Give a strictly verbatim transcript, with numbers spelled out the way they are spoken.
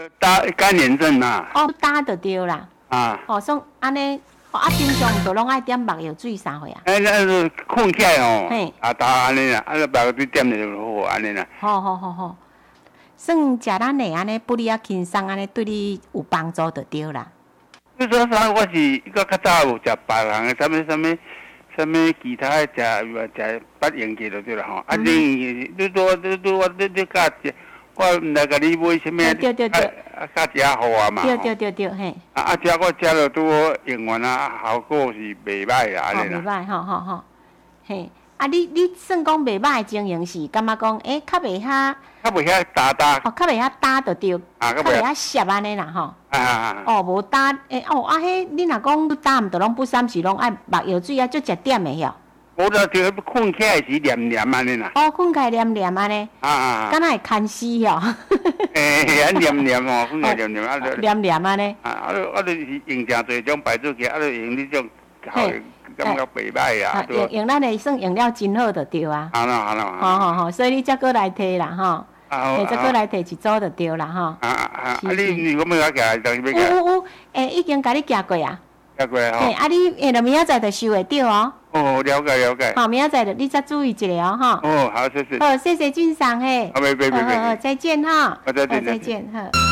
呃，搭干眼症呐。 哦，搭就对啦。 啊。 哦，算安尼，哦啊，平常就拢爱点目药水啥货啊？ 哎，那是困起来哦。 嘿。 啊，搭安尼啦，啊，目药水点就好安尼啦。 好好好好。算食咱的安尼不离啊轻松，安尼对你有帮助就对啦。 你说啥？我是一个较早有食别人的，什么什么什么其他的食食八用剂就对啦吼。啊，你你说你你我你你甲食，我毋来甲你买什么？ 对对对。 啊，较食好啊嘛。 对对对对，嘿。 啊啊，食我食了拄好用完啊，效果是袂歹啦，安尼啦。 袂歹，吼吼吼，嘿。啊，你你算讲袂歹的情形是，感觉讲，诶，较袂遐， 较袂遐打打， 哦，较袂遐打就对， 啊， 较袂遐涩安尼啦，吼。 啊啊哦，无打，诶，哦，啊，迄你若讲打毋着拢不三时拢爱目药水啊，足食点的哟。 无就就困起来时黏黏安尼啦。 哦，困起来黏黏安尼。 啊啊。 敢若会牵死哟。 诶，啊黏黏哦，困起来黏黏啊， 黏黏安尼。 啊，啊，啊，就是用诚侪种排出去，啊，就用你种好。感觉袂歹啊， 用用咱的算用了真好就对啊。 好啦好啦。 好好好，所以你才过来摕啦吼。诶，再过来摕一组就对啦吼。 啊啊啊！啊你你我要夹，等你要夹。有有有，诶，已经甲你夹过啊。 夹过吼。 诶，啊你下落明仔载就收会到哦。 哦，了解了解。 好，明仔载你再注意一下哦吼。 哦，好，谢谢。 好，谢谢俊赏嘿。 好，别别别别。 好，再见哈。 再见再见，好。